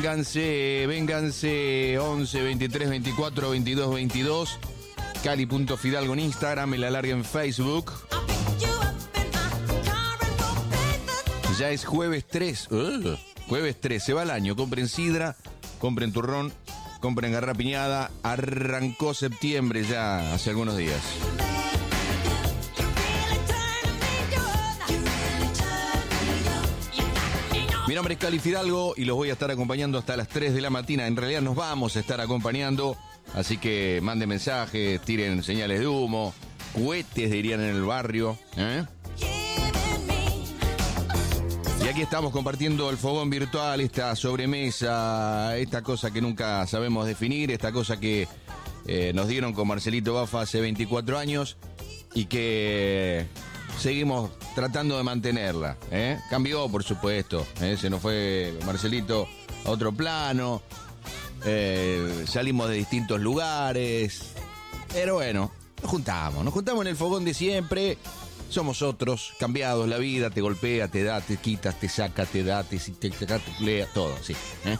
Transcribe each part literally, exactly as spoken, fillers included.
vénganse, vénganse. once, veintitrés, veinticuatro, veintidós, veintidós. Cali.fidalgo en Instagram, el alargue en Facebook. Ya es jueves tres. Uh, jueves tres, se va el año. Compren sidra, compren turrón, compren garrapiñada. Arrancó septiembre ya hace algunos días. Mi nombre es Cali Fidalgo y los voy a estar acompañando hasta las tres de la mañana. En realidad nos vamos a estar acompañando, así que manden mensajes, tiren señales de humo, cohetes dirían en el barrio, ¿eh? Y aquí estamos compartiendo el fogón virtual, esta sobremesa, esta cosa que nunca sabemos definir, esta cosa que eh, nos dieron con Marcelito Bafa hace veinticuatro años y que seguimos tratando de mantenerla, ¿eh? Cambió, por supuesto, ¿eh? Se nos fue Marcelito a otro plano, eh, salimos de distintos lugares, pero bueno, nos juntamos, nos juntamos en el fogón de siempre. Somos otros, cambiados, la vida te golpea, te da, te quita, te saca, te da, te te, te, te, te lea, todo, sí. ¿eh?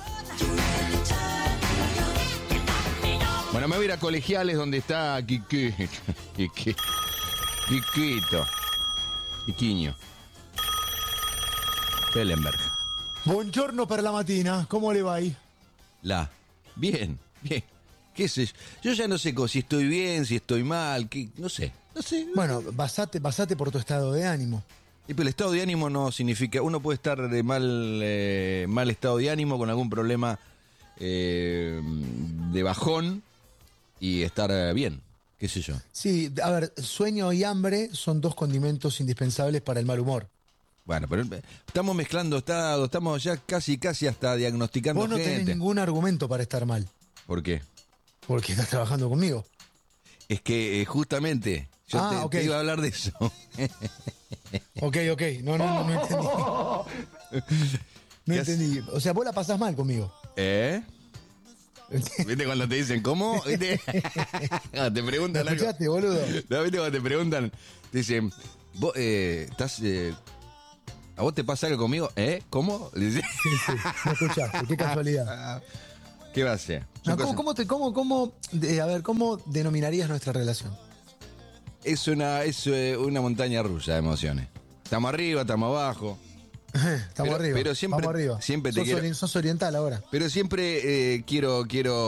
Bueno, me voy a ir a Colegiales donde está Quique, Quique, Quiquito, Quiquiño, Pellenberg. Buongiorno per la mattina, ¿cómo le va ahí? La, bien, bien. ¿Qué sé yo? Yo ya no sé si estoy bien, si estoy mal, que, no sé, no sé. Bueno, basate, basate por tu estado de ánimo. Y pero el estado de ánimo no significa, uno puede estar de mal, eh, mal estado de ánimo con algún problema eh, de bajón y estar eh, bien, qué sé yo. Sí, a ver, sueño y hambre son dos condimentos indispensables para el mal humor. Bueno, pero estamos mezclando estados, estamos ya casi, casi hasta diagnosticando Vos no gente. tenés ningún argumento para estar mal. ¿Por qué? Porque estás trabajando conmigo. Es que eh, justamente yo ah, te, okay. te iba a hablar de eso. Ok, ok, no, no, no, no entendí. No entendí. O sea, vos la pasás mal conmigo. ¿Eh? ¿Viste cuando te dicen cómo? ¿Viste? Te preguntan ¿Me escuchaste, algo. boludo? ¿No? ¿Viste cuando te preguntan? Te dicen, vos, eh, estás... Eh, ¿a vos te pasa algo conmigo? ¿Eh? ¿Cómo? Sí, sí, me escuchaste, qué casualidad. ¿Qué va a ser? No, ¿cómo, cómo, te, cómo, cómo, de, a ver, ¿cómo denominarías nuestra relación? Es una, es una montaña rusa de emociones. Estamos arriba, estamos abajo. Estamos pero, arriba. Pero siempre, Vamos arriba. siempre te sos, quiero. ori- sos oriental ahora. Pero siempre eh, quiero, quiero